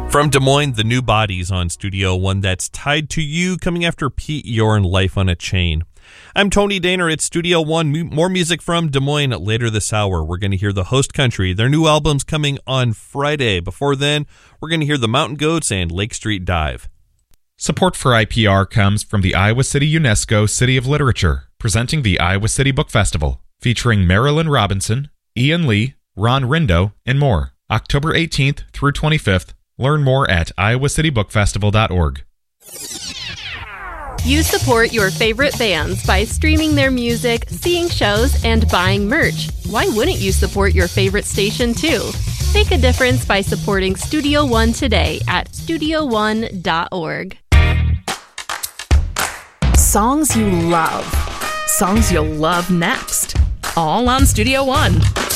From Des Moines, the New Bodies on Studio One, that's Tied to You, coming after Pete Yorn, Life on a Chain. I'm Tony Daner at Studio One. More music from Des Moines later this hour. We're going to hear the Host Country. Their new album's coming on Friday. Before then, we're going to hear the Mountain Goats and Lake Street Dive. Support for IPR comes from the Iowa City UNESCO City of Literature, presenting the Iowa City Book Festival, featuring Marilyn Robinson, Ian Lee, Ron Rindo, and more. October 18th through 25th. Learn more at iowacitybookfestival.org. You support your favorite bands by streaming their music, seeing shows, and buying merch. Why wouldn't you support your favorite station too? Make a difference by supporting Studio One today at studioone.org. Songs you love. Songs you'll love next. All on Studio One.